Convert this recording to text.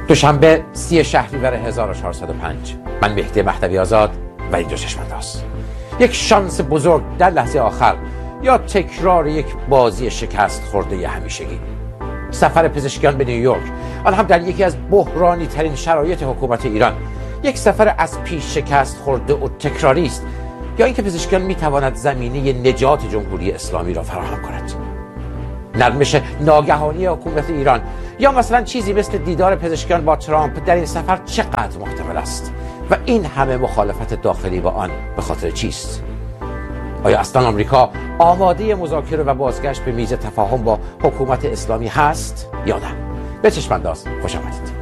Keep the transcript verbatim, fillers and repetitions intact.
دوشنبه سی شهریور هزار و چهارصد و پنج. من مهدی مهدوی آزاد و اینجا چشم‌انداز. یک شانس بزرگ در لحظه آخر یا تکرار یک بازی شکست خورده همیشگی. سفر پزشکیان به نیویورک، آن هم در یکی از بحرانی ترین شرایط حکومت ایران، یک سفر از پیش شکست خورده و تکراری است یا اینکه پزشکیان میتواند زمینه نجات جمهوری اسلامی را فراهم کند؟ نرمش ناگهانی حکومت ایران یا مثلا چیزی مثل دیدار پزشکیان با ترامپ در این سفر چقدر محتمل است و این همه مخالفت داخلی با آن به خاطر چیست؟ آیا اصلا آمریکا آماده مذاکره و بازگشت به میز تفاهم با حکومت اسلامی هست یا نه؟ به چشم‌انداز خوش آمدید.